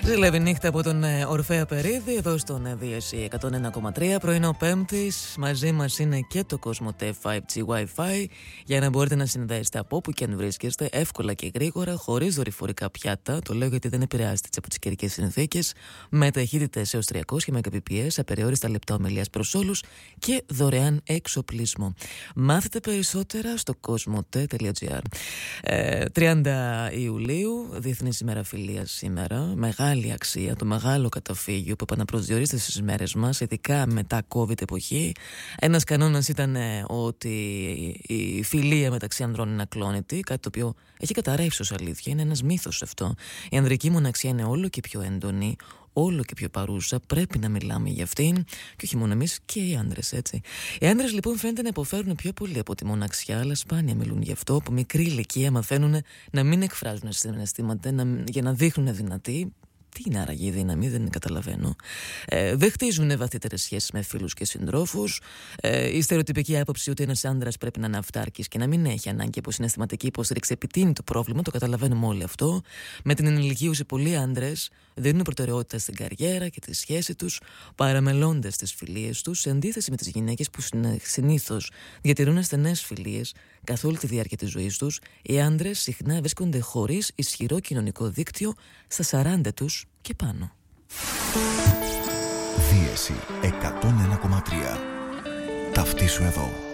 Ζηλεύει νύχτα από τον Ορφέα Περίδη εδώ στον Δίεση 101,3. Πρωινό Πέμπτης. Μαζί μας είναι και το COSMOTE 5G Wi-Fi για να μπορείτε να συνδέσετε από όπου και αν βρίσκεστε εύκολα και γρήγορα, χωρίς δορυφορικά πιάτα. Το λέω γιατί δεν επηρεάζεται από τις καιρικές συνθήκες. Με ταχύτητες έως 300 Mbps, απεριόριστα λεπτά ομιλίας προς όλους και δωρεάν εξοπλισμό. Μάθετε περισσότερα στο cosmote.gr. 30 Ιουλίου, Διεθνής ημέρα φιλίας σήμερα. Μεγάλη αξία, το μεγάλο καταφύγιο που επαναπροσδιορίζεται στις μέρες μας, ειδικά μετά COVID εποχή. Ένας κανόνας ήταν ότι η φιλία μεταξύ ανδρών είναι ακλόνητη, κάτι το οποίο έχει καταρρεύσει ως αλήθεια. Είναι ένας μύθος αυτό. Η ανδρική μοναξιά είναι όλο και πιο έντονη, όλο και πιο παρούσα. Πρέπει να μιλάμε για αυτήν και όχι μόνο εμείς, και οι άντρες, έτσι. Οι άντρες λοιπόν φαίνεται να υποφέρουν πιο πολύ από τη μοναξιά, αλλά σπάνια μιλούν γι' αυτό. Από μικρή ηλικία μαθαίνουν να μην εκφράζουν συναισθήματα, για να δείχνουν δυνατοί. Τι είναι άραγε η δύναμη, δεν καταλαβαίνω. Δεν χτίζουν βαθύτερες σχέσεις με φίλους και συντρόφους. Η στερεοτυπική άποψη ότι ένας άντρας πρέπει να είναι αυτάρκης και να μην έχει ανάγκη από συναισθηματική υποστήριξη επιτείνει το πρόβλημα, το καταλαβαίνουμε όλοι αυτό. Με την ενηλικίωση, πολλοί άντρες δίνουν προτεραιότητα στην καριέρα και τη σχέση τους, παραμελώντας τις φιλίες τους, σε αντίθεση με τις γυναίκες που συνήθως διατηρούν στενές φιλίες καθ' όλη τη διάρκεια της ζωής τους. Οι άντρες συχνά βρίσκονται χωρίς ισχυρό κοινωνικό δίκτυο στα 40 τους και πάνω. Δίεση 101,3. Ταυτίσου εδώ.